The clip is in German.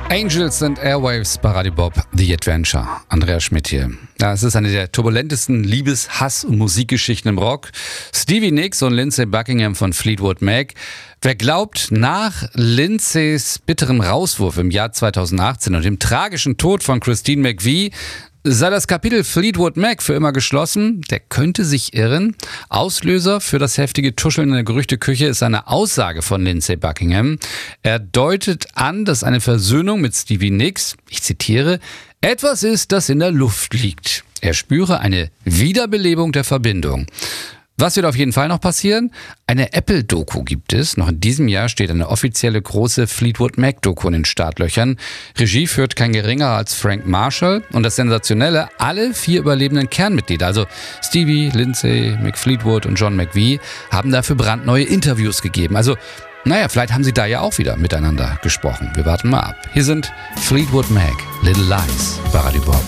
Angels and Airwaves bei Radio Bob, The Adventure. Andreas Schmidt hier. Ja, es ist eine der turbulentesten Liebes-, Hass- und Musikgeschichten im Rock. Stevie Nicks und Lindsey Buckingham von Fleetwood Mac. Wer glaubt, nach Lindsays bitterem Rauswurf im Jahr 2018 und dem tragischen Tod von Christine McVie sei das Kapitel Fleetwood Mac für immer geschlossen, der könnte sich irren. Auslöser für das heftige Tuscheln in der Gerüchteküche ist eine Aussage von Lindsey Buckingham. Er deutet an, dass eine Versöhnung mit Stevie Nicks, ich zitiere, etwas ist, das in der Luft liegt. Er spüre eine Wiederbelebung der Verbindung. Was wird auf jeden Fall noch passieren? Eine Apple-Doku gibt es. Noch in diesem Jahr steht eine offizielle große Fleetwood Mac-Doku in den Startlöchern. Regie führt kein geringerer als Frank Marshall. Und das Sensationelle, alle 4 überlebenden Kernmitglieder, also Stevie, Lindsey, Mick Fleetwood und John McVie, haben dafür brandneue Interviews gegeben. Also, vielleicht haben sie da ja auch wieder miteinander gesprochen. Wir warten mal ab. Hier sind Fleetwood Mac, Little Lies bei Radio Bob.